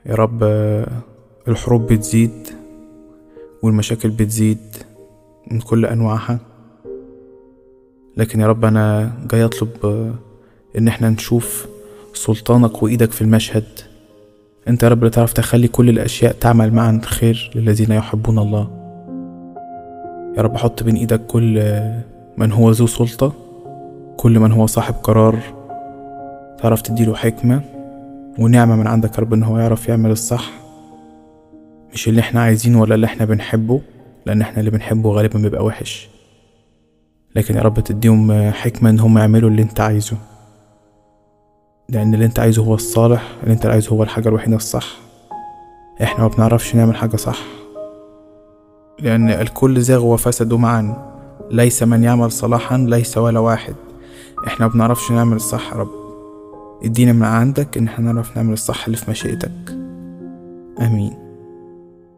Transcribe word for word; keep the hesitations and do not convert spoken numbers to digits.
يا رب الحروب بتزيد والمشاكل بتزيد من كل أنواعها، لكن يا رب أنا جاي أطلب إن احنا نشوف سلطانك وإيدك في المشهد. انت يا رب اللي تعرف تخلي كل الأشياء تعمل معا خير للذين يحبون الله. يا رب حط بين إيدك كل من هو ذو سلطة، كل من هو صاحب قرار، تعرف تديله حكمة ونعمة من عندك يا رب إن هو يعرف يعمل الصح، مش اللي احنا عايزينه ولا اللي احنا بنحبه، لأن احنا اللي بنحبه غالبا بيبقى وحش، لكن يا رب تديهم حكمة إن هم يعملوا اللي انت عايزه، لأن اللي انت عايزه هو الصالح، اللي انت عايزه هو الحاجة الوحيدة الصح. احنا ما بنعرفش نعمل حاجة صح، لأن الكل زاغ وفسدوا معا، ليس من يعمل صلاحا ليس ولا واحد. احنا ما بنعرفش نعمل الصح يا رب، ادينا من عندك ان احنا نعرف نعمل الصح اللي في مشيئتك. امين.